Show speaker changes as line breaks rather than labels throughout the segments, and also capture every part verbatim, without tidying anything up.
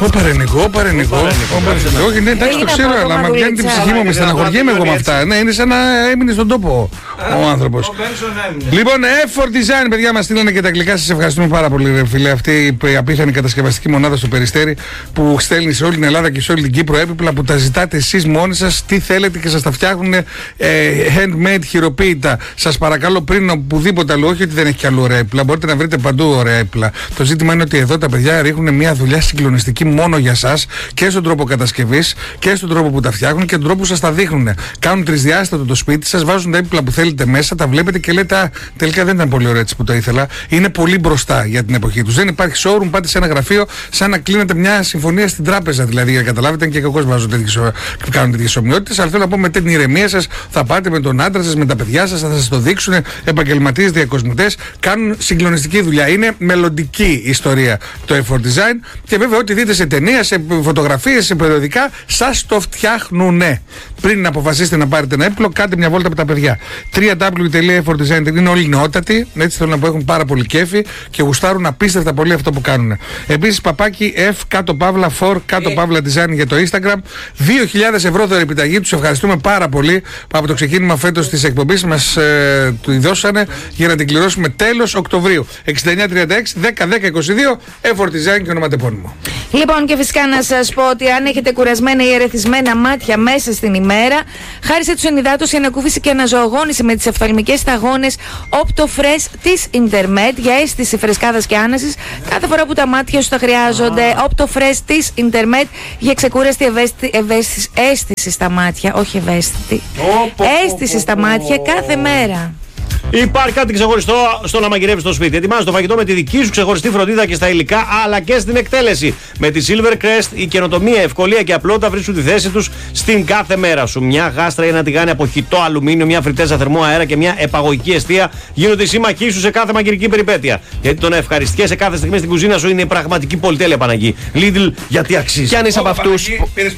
Ω παρενικό, παρενικό. Όχι, ναι, εντάξει, το ξέρω, αλλά μα πιάνει την ψυχή μου, με στεναχωριέμαι εγώ με αυτά. Ναι, είναι σαν να έμεινε στον τόπο ο άνθρωπος. Λοιπόν, Effort Design, παιδιά, μας στείλανε και τα αγγλικά. Σας ευχαριστούμε πάρα πολύ, ρε φίλε. Αυτή η απίθανη κατασκευαστική μονάδα στο Περιστέρι που στέλνει σε όλη την Ελλάδα και σε όλη την Κύπρο έπιπλα που τα ζητάτε εσείς μόνοι σας, τι θέλετε και σας τα φτιάχνουν ε, handmade, χειροποίητα. Σας παρακαλώ, πριν οπουδήποτε αλλού, όχι ότι δεν έχει κι άλλο ωραία έπιπλα, μπορείτε να βρείτε παντού ωραία έπιπλα. Το ζήτημα είναι ότι εδώ τα παιδιά ρίχνουν μια δουλειά συγκλονιστική μόνο για σας και στον τρόπο κατασκευής και στον τρόπο που τα φτιάχνουν και τον τρόπο που σας τα δείχνουν. Κάνουν τρισδιάστατο το σπίτι σας, βάζουν τα έπιπλα που θέλετε μέσα, τα βλέπετε και λέτε α, τελικά δεν ήταν πολύ ωραίο έτσι που το ήθελα. Είναι πολύ μπροστά για την εποχή τους. Δεν υπάρχει showroom, πάτε σε ένα γραφείο σαν να κλείνετε μια συμφωνία στην τράπεζα. Δηλαδή, για να καταλάβετε, και κακώς βάζω τέτοιες, κάνουν τέτοιες ομοιότητες. Αλλά θέλω να πω, με την ηρεμία σας θα πάτε με τον άντρα σας, με τα παιδιά σας, θα σας το δείξουν. Επαγγελματίες, διακοσμητές, κάνουν συγκλονιστική δουλειά. Είναι μελλοντική ιστορία το Effort Design και βέβαια ό,τι δείτε σε ταινία, σε φωτογραφίες, σε περιοδικά, σας το φτιάχνουνε. Πριν αποφασίσετε να πάρετε ένα έπιπλο, κάντε μια βόλτα με τα παιδιά. double-u double-u double-u τελεία effort design τελεία com είναι όλοι νεότατοι, έτσι θέλω να πω, έχουν πάρα πολύ κέφι και γουστάρουν απίστευτα πολύ αυτό που κάνουν. Επίσης, παπάκι F κάτω παύλα φορ κάτω παύλα design για το Instagram. δύο χιλιάδες ευρώ δωρεάν επιταγή, τους ευχαριστούμε πάρα πολύ που από το ξεκίνημα φέτος της εκπομπής μας ε, του δώσανε για να την κληρώσουμε τέλος Οκτωβρίου. εξήντα εννιά τριάντα έξι δέκα δέκα είκοσι δύο Effort Design και ονοματεπώνυμο.
Λοιπόν, και φυσικά να σας πω ότι αν έχετε κουρασμένα ή ερεθισμένα μάτια μέσα στην ημέρα, χάρισε τους ενυδάτους η ανακούφιση και αναζωογόνηση με τις οφθαλμικές σταγόνες OptoFresh της Intermed για αίσθηση φρεσκάδας και άνεσης κάθε φορά που τα μάτια σου τα χρειάζονται. OptoFresh της Intermed για ξεκούραστη ευαίσθηση, ευαίσθηση, αίσθηση στα μάτια, όχι ευαίσθητη. Αίσθηση στα μάτια κάθε μέρα.
Υπάρχει κάτι ξεχωριστό στο να μαγειρεύεις στο σπίτι. Ετοιμάζεις το φαγητό με τη δική σου ξεχωριστή φροντίδα και στα υλικά, αλλά και στην εκτέλεση. Με τη Silvercrest η καινοτομία, ευκολία και απλότητα βρίσκουν τη θέση τους στην κάθε μέρα σου. Μια γάστρα ή ένα τηγάνι από χυτό αλουμίνιο, μια φριτέζα θερμό αέρα και μια επαγωγική εστία γίνονται οι σύμμαχοί σου σε κάθε μαγειρική περιπέτεια. Γιατί το να ευχαριστιέσαι σε κάθε στιγμή στην κουζίνα σου είναι η πραγματική πολυτέλεια, Παναγί. Lidl, γιατί αξίζει.
Και αν είσαι από αυτούς.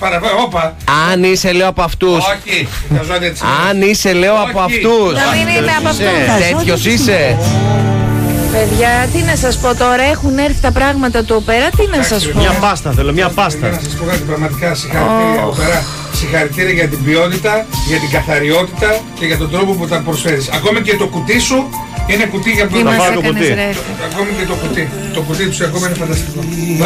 Αν είσαι, λέω, από αυτούς. Αν είσαι, λέω, από αυτούς.
Να μην είμαι από αυτούς.
Τέτοιος είσαι.
Παιδιά, τι να σας πω τώρα, έχουν έρθει τα πράγματα του Οπέρα, τι να σας πω.
Μια πάστα θέλω, μια πάστα.
Να σας πω κάτι πραγματικά, συγχαρητήρια Οπέρα. Συγχαρητήρια για την ποιότητα, για την καθαριότητα και για τον τρόπο που τα προσφέρεις. Ακόμη και το κουτί σου είναι κουτί για πρώτα.
Τι μας
το
έκανες,
κουτί.
ρε.
Ακόμη και το κουτί. Το κουτί του ακόμα είναι φανταστικό.